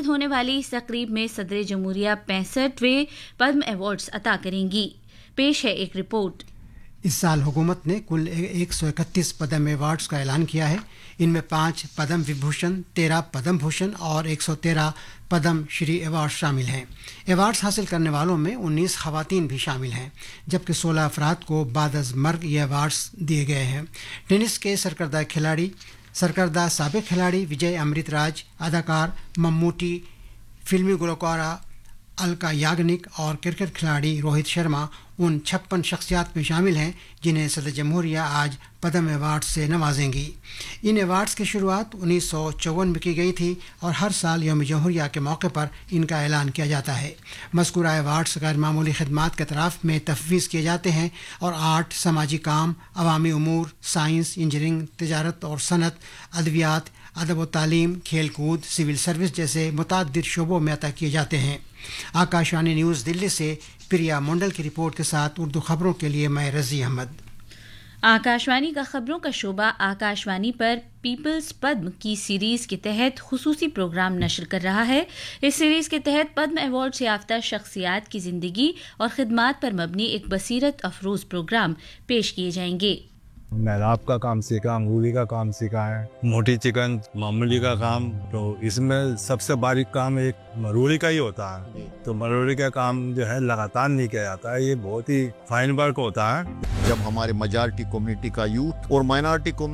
आयोजित होने वाली इस तकरीब में सदर जमहूरिया 65वें पद्म अवार्ड्स अता करेंगी। पेश है एक रिपोर्ट। इस साल हुकूमत ने कुल 131 पद्म अवार्ड्स का ऐलान किया है। इनमें 5 पद्म विभूषण, 13 पद्म भूषण और 113 पद्म श्री अवार्ड शामिल हैं। अवार्ड्स हासिल करने वालों में 19 खवातीन भी शामिल हैं, जबकि 16 अफराद को बादज मर्ग ये अवार्ड्स दिए गए हैं। टेनिस के सरकर्दा साबिक खिलाड़ी विजय अमृतराज, अदाकार मम्मूटी, फिल्मी गुलकारा अलका याग्निक और क्रिकेट खिलाड़ी रोहित शर्मा उन 56 शख्सियात में शामिल हैं जिन्हें सदर जमहूरिया आज पद्म अवार्ड से नवाजेंगी। इन अवार्ड्स की शुरुआत 1954 में की गई थी और हर साल यौम जमहूरिया के मौके पर इनका ऐलान किया जाता है। मज़कूरा अवार्ड्स गैर मामूली खिदमात के तरफ में तफवीज़ किए जाते हैं और आर्ट, समाजी काम, अवामी उमूर, साइंस, इंजीनियरिंग, तिजारत और सनत, अदवियात, अदब व तालीम, खेल कूद, सिविल सर्विस जैसे मुतअद्दिद शोबों में अता किए जाते हैं। आकाशवाणी न्यूज़ दिल्ली से प्रिया मंडल की रिपोर्ट के साथ उर्दू खबरों के लिए मैं रज़ी अहमद। आकाशवाणी का खबरों का शोबा आकाशवाणी पर पीपल्स पद्म की सीरीज के तहत खुसूसी प्रोग्राम नशर कर रहा है। इस सीरीज के तहत पद्म अवार्ड से याफ्ता शख्सियात की जिंदगी और खिदमात पर मबनी एक बसीरत अफरोज प्रोग्राम पेश किए जाएंगे। मेहराब का काम सीखा, अंगूरी का काम सीखा है, मोटी चिकन, मामूली का काम। तो इसमें सबसे बारीक काम एक मरोड़ी का ही होता है। तो मरोड़ी का काम जो है लगातार नहीं किया जाता है, ये बहुत ही फाइन वर्क होता है। जब हमारे मेजॉरिटी कम्युनिटी का यूथ और माइनॉरिटी